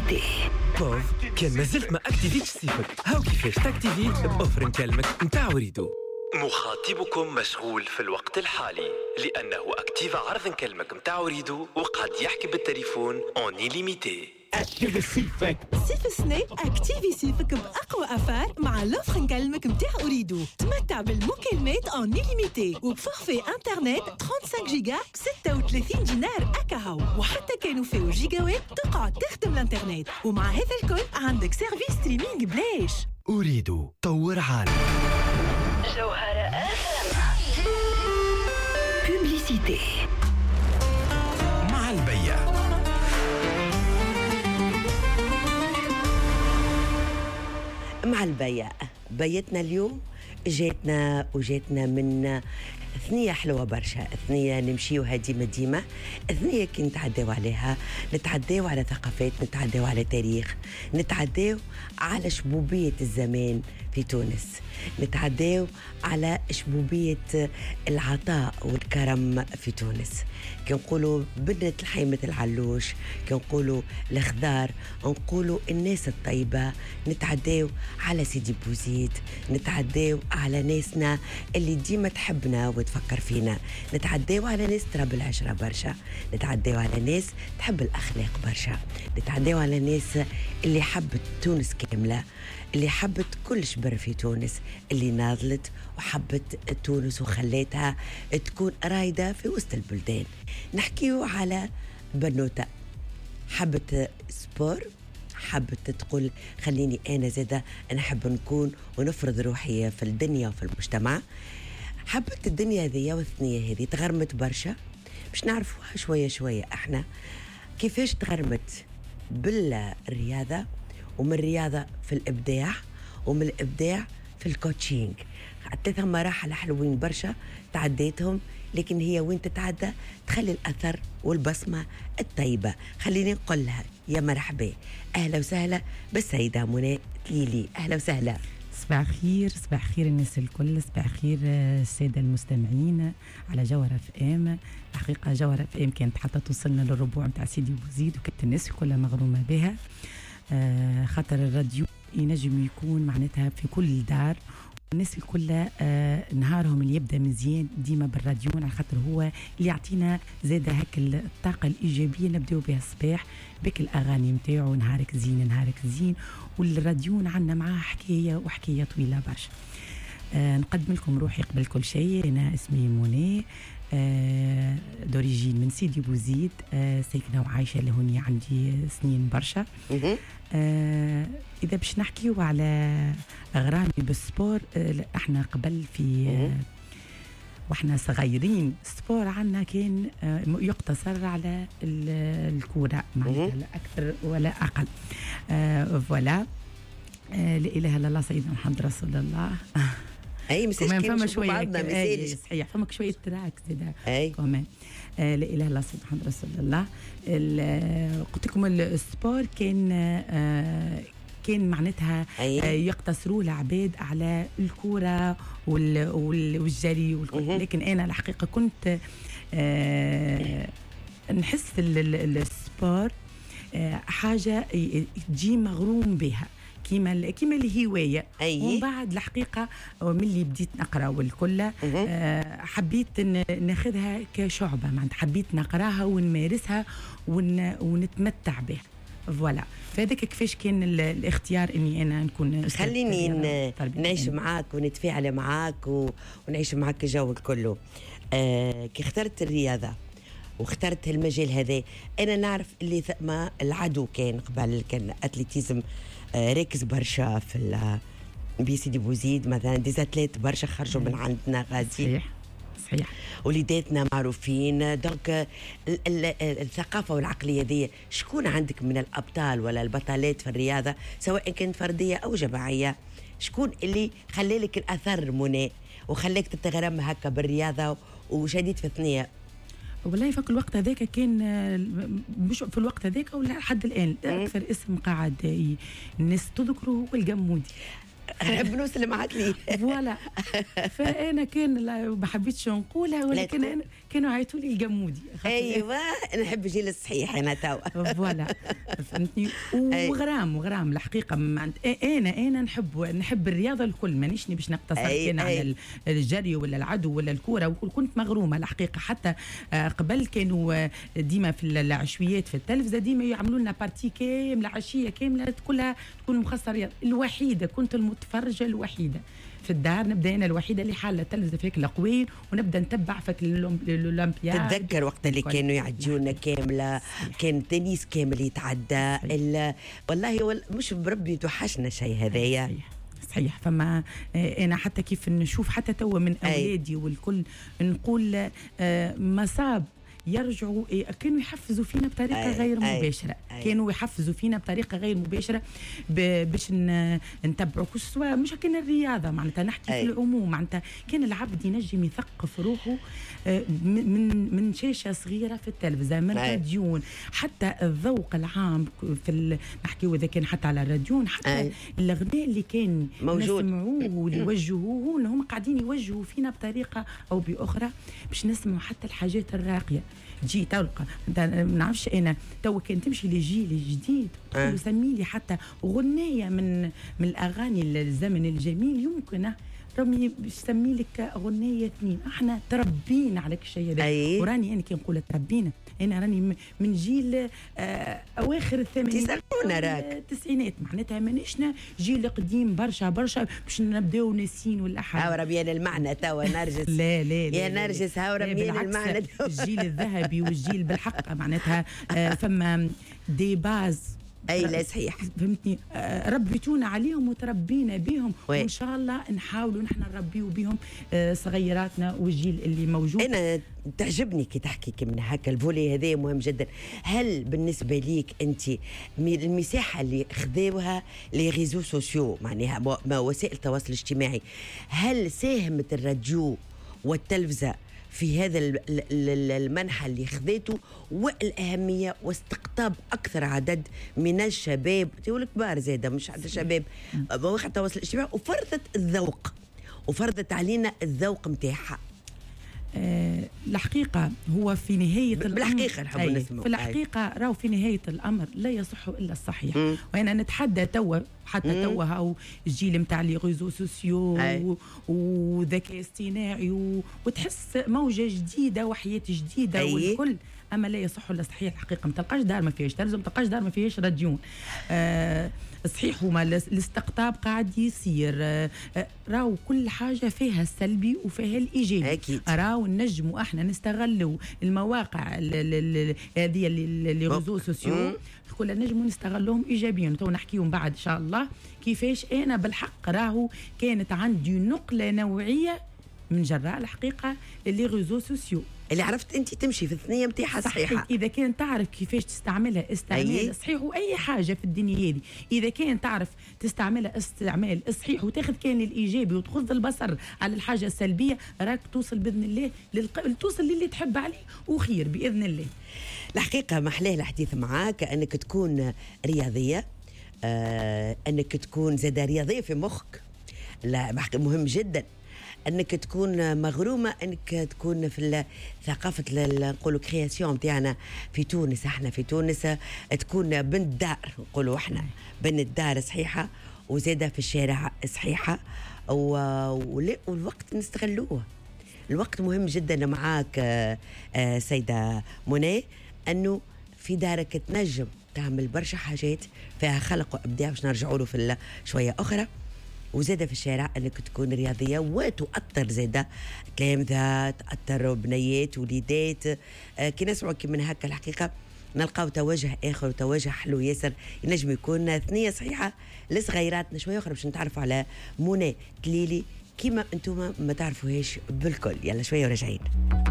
بوبليسيتي. بوف كان مازلت ما اكتيفيتش سيفك، هاو كيفاش تاكتيفي بأوفر نكلمك نتاع وريدو. مخاطبكم مشغول في الوقت الحالي لأنه أكتيف عرض نكلمك نتاع وريدو وقد يحكي بالتليفون اون ليميتي. اكتيفي سيفك سيف سناب اكتيفي سيفك بأقوى أفار مع لوفر نكلمك متاع أريدو. تمتع بالمكالمات اون ليميتي وبفورفي انترنت 35 جيجا ب 36 دينار أكاهو، وحتى كانوا فيه جيجاوات تقعد تخدم الانترنت، ومع هذا الكل عندك سيرفيس ستريمينغ بلاش. أريدو طور عالم. جوهرة FM. بوبليسيتي مع البيع. مع البيع بيتنا اليوم جاتنا من ثنية حلوة برشا، ثنية نمشيوها ديما ثنية كي نتعداو عليها، نتعداو على ثقافات، نتعداو على تاريخ، نتعداو على شبوبية الزمان في تونس، نتعداو على شبوبية العطاء والكرم في تونس. كي نقولوا بنة الحيمة العلوش، كي نقولوا الخضار، نقولوا الناس الطيبة، نتعداو على سيدي بوزيد، نتعداو على ناسنا اللي ديما تحبنا وتفكر فينا، نتعداو على ناس تراب العشرة برشا، نتعداو على ناس تحب الأخلاق برشا، نتعداو على ناس اللي حبت تونس كاملة، اللي حبت كل شبر في تونس، اللي ناضلت وحبت تونس وخليتها تكون رايدة في وسط البلدان. نحكيو على بنوتة حبت سبور، حبت تقول خليني أنا زادة نحب نكون ونفرض روحي في الدنيا وفي المجتمع. حبت الدنيا هذه والثنية هذه، تغرمت برشا، مش نعرفوها شوية احنا كيفاش تغرمت بالرياضة، ومن الرياضة في الإبداع، ومن الإبداع في الكوتشينج. ثلاثة مراحل حلوين برشا تعديتهم، لكن هي وين تتعدى تخلي الأثر والبصمة الطيبة. خليني نقول لها يا مرحبا، أهلا وسهلا بالسيدة منى تليلي. أهلا وسهلا. صباح خير الناس الكل، صباح خير السادة المستمعين على جوهرة اف ام. حقيقة جوهرة اف ام كانت حتى توصلنا للربوع متاع سيدي بوزيد، وكانت الناس كلها مغرومة بها، خاطر الراديو ينجم يكون معناتها في كل دار، والناس الكل نهارهم اللي يبدا مزيان ديما بالراديو، على خاطر هو اللي يعطينا زاده هك الطاقه الايجابيه نبداو بها الصباح بك الاغاني نتاعو. نهارك زين، والراديو عندنا معاه حكايه طويله برشا. نقدم لكم روحي قبل كل شيء، انا اسمي منى، دوريجين من سيدي بوزيد، ساكنه وعايشه لهوني عندي سنين برشا. اذا باش نحكيو على اغرامي بالسبور، احنا قبل في واحنا صغيرين السبور عندنا كان يقتصر على الكوره، معناتها لا اكثر ولا اقل. فوالا، لا اله الا الله سيدنا محمد رسول الله. اي مساج فما شويه صحيح، فما شويه تراك زاد اي كمان. لا اله الا الله سيدنا محمد رسول الله. قلت لكم السبور كان معناتها يقتصروا العباد على الكرة والجري لكن أنا الحقيقة كنت نحس السبور حاجة تجي مغروم بها كيما الهواية. ومن بعد الحقيقة من اللي بديت نقرأ والكل حبيت ناخذها كشعبة، معناتها حبيت نقراها ونمارسها ونتمتع بها. فوالا، فهذاك كيفاش كان الاختيار اني انا نكون. خليني نعيش معاك ونتفاعل معاك ونعيش معاك الجو كله. كي اخترت الرياضة واخترت المجال هذا، انا نعرف اللي ما العدو كان قبل كان اتليتيزم ركز برشا في بسيدي بوزيد مثلا، ديزاتليت برشا خرجوا من عندنا غازي. صحيح. وليداتنا معروفين. دونك الثقافة والعقلية دي، شكون عندك من الأبطال ولا البطلات في الرياضة سواء كانت فردية أو جماعية، شكون اللي خلالك الأثر منى وخلاك تتغرم هكا بالرياضة وشديد في الثنية؟ والله فك الوقت هذاك كان، مش في الوقت هذاك ولا لحد الآن أكثر اسم قاعد الناس تذكره هو الجمودي. نحب نوصل معاك لي فوالا. فانا كان ما حبيتش نقولها، ولكن أنا كانوا عيطوا لي الجمودي. ايوه نحب جيل الصحيح انا توا. فوالا فهمتني. وغرام الحقيقه انا نحب الرياضه الكل، مانيش باش نقتصر كان على الجري ولا العدو ولا الكوره، وكنت مغرومه الحقيقه. حتى قبل كانوا ديما في العشويات في التلفزه ديما يعملوا لنا بارتي كامله، عشيه كامله كلها تكون مخصصه رياضه. الوحيده كنت المتفرجه الوحيده في الدار، نبدا انا الوحيده اللي حاله تلفزه فيك القوين، ونبدا نتبع فيك الاولمبياد. تتذكر وقت اللي كانوا يعديونا كامله، كان التنس كامل يتعدى والله مش بربي توحشنا شيء هذايا. صحيح. فما انا حتى كيف نشوف حتى توا من اولادي والكل نقول مصاب يرجعوا كانوا يحفزوا فينا بطريقه غير مباشره. كانوا يحفزوا فينا بطريقه غير مباشره باش نتبعوا كل سواء مش كان الرياضه معناتها نحكي في العموم. معناتها كان العبد ينجم يثقف روحه من شاشه صغيره في التلفزه، من راديون، حتى الذوق العام في نحكيو اذا كان حتى على الراديون، حتى الاغنياء اللي كان نسمعوه واللي يوجهوه هم قاعدين يوجهوا فينا بطريقه او باخرى باش نسمعوا حتى الحاجات الراقيه. تجي تلقى ما نعرفش انا تو كان تمشي للجيل الجديد تقول سمي لي حتى غنيه من الاغاني الزمن الجميل، يمكن رامي سمي لك اغنيه اثنين. احنا تربينا على الشيء هذا. وراني انا كي نقول تربينا، انا راني من جيل اواخر الثمانينات التسعينات، معناتها مانيشنا جيل قديم برشا باش نبداو ناسين ولا حاجه. هاو ربيان المعنى توا نرجس. لا يا نرجس هاو ربيان المعنى. الجيل الذهبي والجيل بالحق معناتها فما دي باز. لا صحيح فهمتني. ربيتونا عليهم وتربينا بهم، وان شاء الله نحاولوا نحن نربيو بهم صغيراتنا والجيل اللي موجود. انا تعجبني كي تحكي من هكا الفولي هذا مهم جدا. هل بالنسبه ليك انت المساحه اللي خذوها لي ريزو سوسيو معناها وسائل التواصل الاجتماعي، هل ساهمت الراديو والتلفزه في هذا المنحى اللي خذيته والأهمية واستقطاب أكثر عدد من الشباب الكبار زاده مش حتى شباب مواقع التواصل الاجتماعي، وفرضت الذوق وفرضت علينا الذوق متاعها؟ الحقيقة هو في نهاية بالحقيقة نحب نسمع. في الحقيقة راهو في نهاية الأمر لا يصح إلا الصحيح. وأنا نتحدى توا حتى توا هاو الجيل متاع لي ريزو سوسيو وذكاء اصطناعي وتحس موجة جديدة وحياة جديدة والكل. اما لا يصح الا صحيح الحقيقه. ما تلقاش دار ما فيهاش تلفزه، ما تلقاش دار ما فيهاش راديون. صحيح هما الاستقطاب قاعد يصير. راهو كل حاجه فيها السلبي وفيها الايجابي. راهو نجموا احنا نستغلوا المواقع هذه اللي ريزو سوسيو كلها نجموا نستغلهم ايجابيا. تو نحكيهم بعد ان شاء الله كيفاش انا بالحق راهو كانت عندي نقله نوعيه من جراء الحقيقه اللي ريزو سوسيو اللي عرفت انت تمشي في الثنيه نتاعها صحيحه. اذا كان تعرف كيفاش تستعملها استعمال صحيح. واي حاجه في الدنيا هذه اذا كان تعرف تستعملها استعمال صحيح وتاخذ كان الايجابي وتغض البصر على الحاجه السلبيه، راك توصل باذن الله توصل للي تحب عليه وخير باذن الله. الحقيقه محلاه الحديث معاك انك تكون رياضيه، انك تكون زاده رياضيه في مخك. لا مهم جدا انك تكون مغرومه، انك تكون في ثقافه نقولوا كرياسيون تاعنا في تونس. احنا في تونس تكون بنت دار، نقولوا احنا بنت دار صحيحه وزاده في الشارع صحيحه، والوقت نستغلوه. الوقت مهم جدا معاك سيده منى، انه في دارك تنجم تعمل برشا حاجات فيها خلق وابداع باش نرجعوا له في شويه اخرى. وزاده في الشارع انك تكون رياضيه وتؤثر زاده تلامذه، تاثر بنيات وليدات. كي نسمعوا كي من هكا الحقيقه نلقاو توجه اخر وتوجه حلو ياسر، ينجم يكون ثنيه صحيحه لصغيراتنا شويه اخرى باش نتعرفوا على منى تليلي كيما انتم ما تعرفوهاش بالكل. يلا شويه وراجعين.